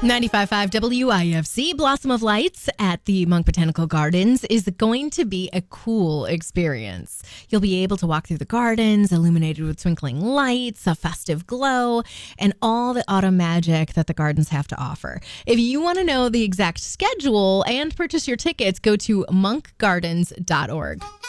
95.5 WIFC Blossom of Lights at the Monk Botanical Gardens is going to be a cool experience. You'll be able to walk through the gardens, illuminated with twinkling lights, a festive glow, and all the autumn magic that the gardens have to offer. If you want to know the exact schedule and purchase your tickets, go to monkgardens.org.